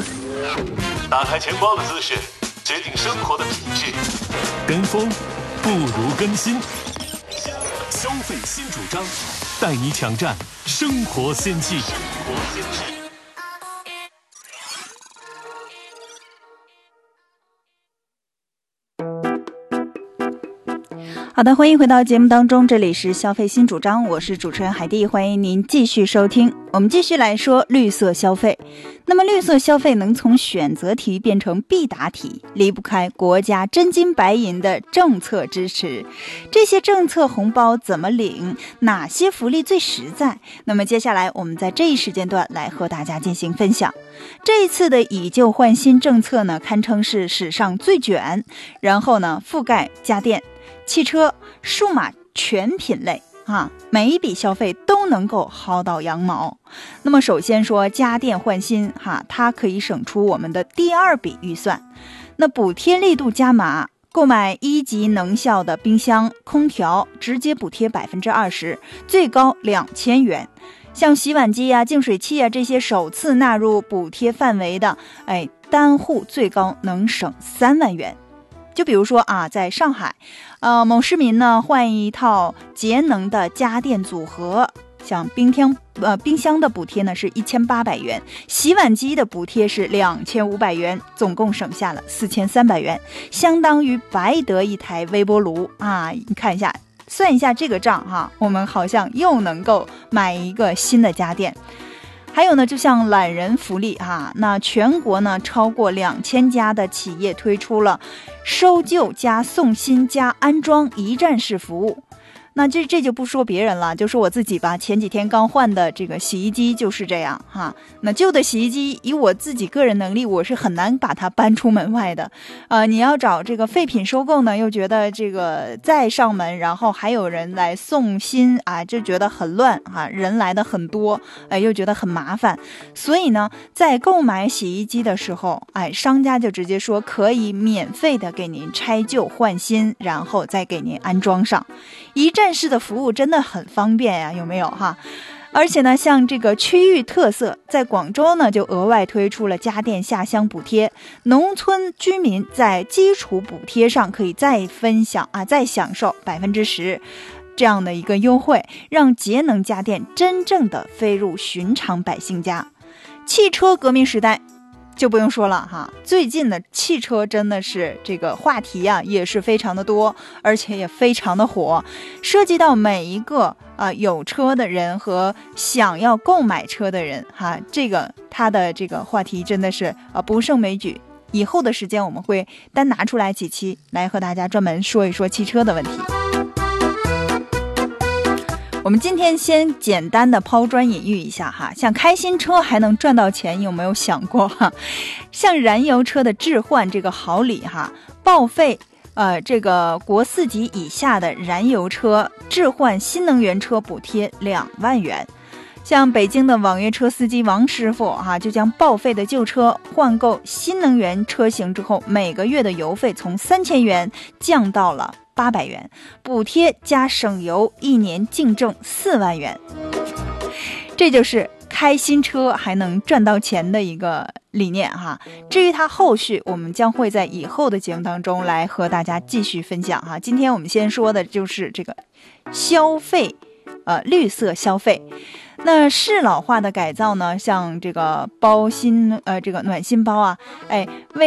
打开钱包的姿势决定生活的品质，跟风不如更新。消费新主张，带你抢占生活先机。 好的，欢迎回到节目当中，这里是消费新主张，我是主持人海蒂，欢迎您继续收听。我们继续来说绿色消费。那么绿色消费能从选择题变成必答题，离不开国家真金白银的政策支持。这些政策红包怎么领？哪些福利最实在？那么接下来我们在这一时间段来和大家进行分享。这一次的以旧换新政策呢，堪称是史上最卷，然后呢覆盖家电、汽车、数码全品类每一笔消费都能够薅到羊毛。那么首先说家电换新它可以省出我们的第二笔预算。那补贴力度加码，购买1级能效的冰箱、空调直接补贴 20%， 最高2000元。像洗碗机净水器这些首次纳入补贴范围的，单户最高能省3万元。就比如说在上海，某市民呢换一套节能的家电组合，像冰箱的补贴呢是1800元，洗碗机的补贴是2500元，总共省下了4300元，相当于白得一台微波炉你看一下，算一下这个账我们好像又能够买一个新的家电。还有呢，就像懒人福利那全国呢超过2000家的企业推出了收旧加送新加安装一站式服务。那这就不说别人了，就说我自己吧，前几天刚换的这个洗衣机就是这样那旧的洗衣机以我自己个人能力，我是很难把它搬出门外的。你要找这个废品收购呢，又觉得这个再上门，然后还有人来送新就觉得很乱人来的很多，又觉得很麻烦。所以呢，在购买洗衣机的时候，商家就直接说可以免费的给您拆旧换新，然后再给您安装上。一站式的服务真的很方便呀，有没有而且呢，像这个区域特色，在广州呢就额外推出了家电下乡补贴，农村居民在基础补贴上可以再享受 10% 这样的一个优惠，让节能家电真正的飞入寻常百姓家。汽车革命时代就不用说了最近的汽车真的是这个话题也是非常的多，而且也非常的火，涉及到每一个有车的人和想要购买车的人这个他的这个话题真的是不胜枚举。以后的时间我们会单拿出来几期来和大家专门说一说汽车的问题。我们今天先简单的抛砖引玉一下像开新车还能赚到钱，有没有想过像燃油车的置换这个好礼报废这个国4级以下的燃油车置换新能源车补贴2万元。像北京的网约车司机王师傅就将报废的旧车换购新能源车型之后，每个月的油费从3000元降到了800元，补贴加省油，1年净挣4万元。这就是开新车还能赚到钱的一个理念至于它后续，我们将会在以后的节目当中来和大家继续分享今天我们先说的就是这个消费绿色消费。那适老化的改造呢，像这个这个暖心包为